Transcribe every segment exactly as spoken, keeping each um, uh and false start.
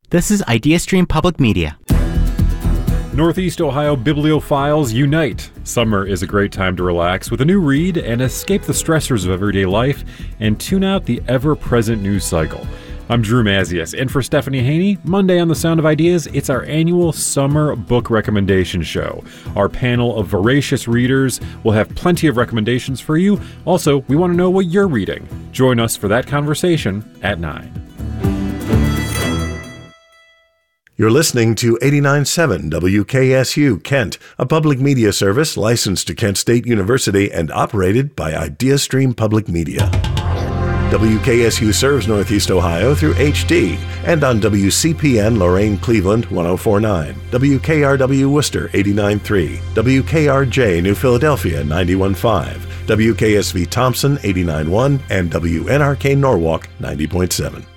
This is IdeaStream Public Media. Northeast Ohio bibliophiles unite. Summer is a great time to relax with a new read and escape the stressors of everyday life and tune out the ever-present news cycle. I'm Drew Mazias, and for Stephanie Haney, Monday on The Sound of Ideas, it's our annual Summer Book Recommendation Show. Our panel of voracious readers will have plenty of recommendations for you. Also, we want to know what you're reading. Join us for that conversation at nine. You're listening to eighty-nine point seven W K S U Kent, a public media service licensed to Kent State University and operated by IdeaStream Public Media. W K S U serves Northeast Ohio through H D and on W C P N Lorain Cleveland one oh four point nine, W K R W Worcester eighty-nine point three, W K R J New Philadelphia ninety-one point five, W K S V Thompson eighty-nine point one, and W N R K Norwalk ninety point seven.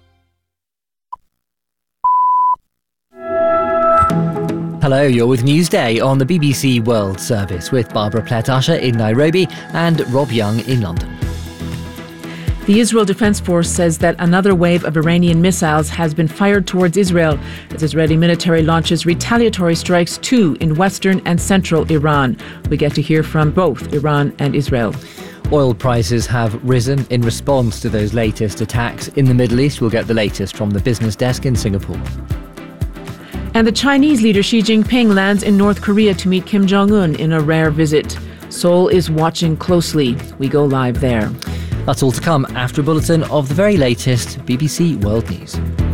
Hello, you're with Newsday on the B B C World Service with Barbara Platt-Usher in Nairobi and Rob Young in London. The Israel Defense Force says that another wave of Iranian missiles has been fired towards Israel as Israeli military launches retaliatory strikes too in western and central Iran. We get to hear from both Iran and Israel. Oil prices have risen in response to those latest attacks in the Middle East. We'll get the latest from the business desk in Singapore. And the Chinese leader Xi Jinping lands in North Korea to meet Kim Jong-un in a rare visit. Seoul is watching closely. We go live there. That's all to come after a bulletin of the very latest B B C World News.